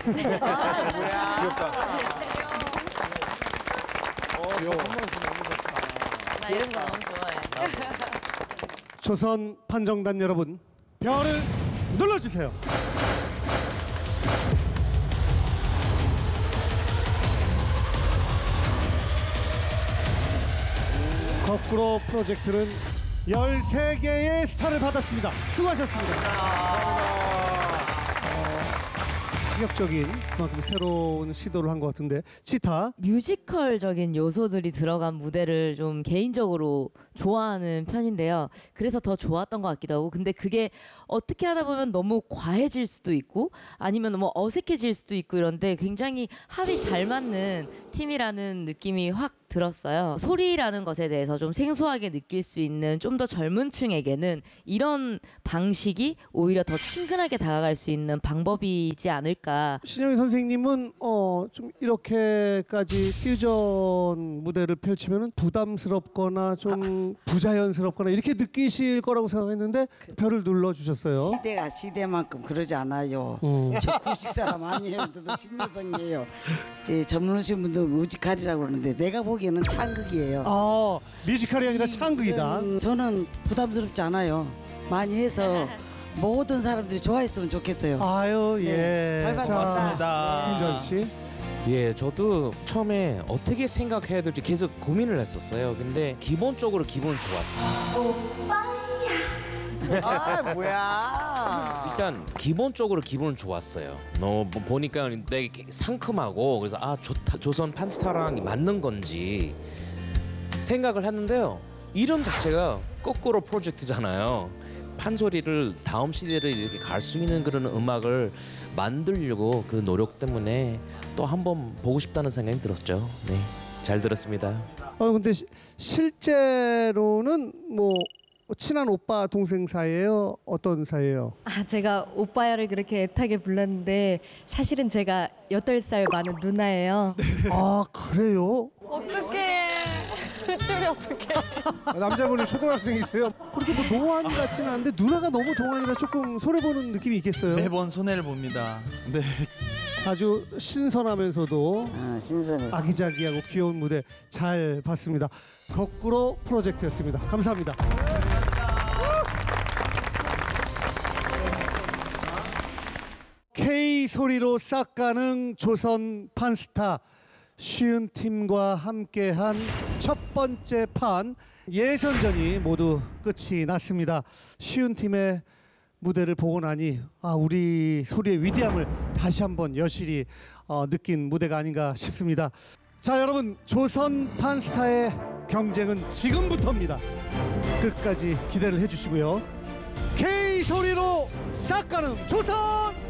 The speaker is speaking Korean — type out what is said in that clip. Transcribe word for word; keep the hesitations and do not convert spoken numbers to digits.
아, 뭐야. 귀엽다. 어, 귀여워. 나 이런 거 너무 좋아해. 조선 판정단 여러분, 별을 눌러주세요. 거꾸로 프로젝트는 열세 개의 스타를 받았습니다. 수고하셨습니다. 충격적인 그만큼 새로운 시도를 한 것 같은데, 치타. 뮤지컬적인 요소들이 들어간 무대를 좀 개인적으로 좋아하는 편인데요. 그래서 더 좋았던 것 같기도 하고, 근데 그게 어떻게 하다 보면 너무 과해질 수도 있고 아니면 너무 어색해질 수도 있고 이런데 굉장히 합이 잘 맞는 팀이라는 느낌이 확 들었어요. 소리라는 것에 대해서 좀 생소하게 느낄 수 있는 좀 더 젊은 층에게는 이런 방식이 오히려 더 친근하게 다가갈 수 있는 방법이지 않을까. 신영희 선생님은 어, 좀 이렇게까지 퓨전 무대를 펼치면 부담스럽거나 좀 부자연스럽거나 이렇게 느끼실 거라고 생각했는데 별을 눌러주셨어요. 시대가 시대만큼 그러지 않아요. 음. 저 구식 사람 아니에요. 저도 신여성이에요. 예, 전문하신 분들 뮤지컬이라고 그러는데 내가 보기에는 창극이에요. 아, 뮤지컬이 아니라 창극이다. 음, 저는 부담스럽지 않아요. 많이 해서 모든 사람들이 좋아했으면 좋겠어요. 아유, 예. 네, 잘 봤습니다. 자, 김전 씨. 예, 저도 처음에 어떻게 생각해야 될지 계속 고민을 했었어요. 근데 기본적으로 기분은 좋았어요. 아, 뭐야. 일단 기본적으로 기분은 좋았어요. 너 뭐 보니까 되게 상큼하고 그래서 아 좋다, 조선 판스타랑 맞는 건지 생각을 했는데요. 이름 자체가 거꾸로 프로젝트잖아요. 판소리를 다음 시대를 이렇게 갈 수 있는 그런 음악을 만들려고 그 노력 때문에 또 한번 보고 싶다는 생각이 들었죠. 네, 잘 들었습니다. 어, 근데 시, 실제로는 뭐 친한 오빠 동생 사이예요? 어떤 사이예요? 아, 제가 오빠야를 그렇게 애타게 불렀는데 사실은 제가 여덟 살 많은 누나예요. 아, 그래요? 어떡해. 출이 어떡해. 남자분이 초등학생이세요? 그렇게 뭐 동안이 같지는 않은데 누나가 너무 동안이라 조금 손해보는 느낌이 있겠어요? 매번 손해를 봅니다. 네. 아주 신선하면서도 아, 신선해. 아기자기하고 귀여운 무대 잘 봤습니다. 거꾸로 프로젝트였습니다. 감사합니다. K 소리로 싹 가는 조선 판스타, 쉬운 팀과 함께한 첫 번째 판 예선전이 모두 끝이 났습니다. 쉬운 팀의 무대를 보고 나니 아, 우리 소리의 위대함을 다시 한번 여실히 어, 느낀 무대가 아닌가 싶습니다. 자, 여러분, 조선 판스타의 경쟁은 지금부터입니다. 끝까지 기대를 해주시고요. K 소리로 싹 가는 조선